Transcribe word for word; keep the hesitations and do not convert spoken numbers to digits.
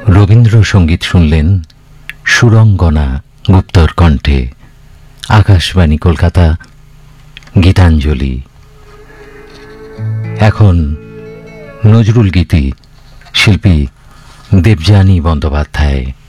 রবীন্দ্রসঙ্গীত শুনলেন সুরঙ্গনা গুপ্তর কণ্ঠে। আকাশবাণী কলকাতা, গীতাঞ্জলি। এখন নজরুল গীতি, শিল্পী দেবযানী বন্দ্যোপাধ্যায়।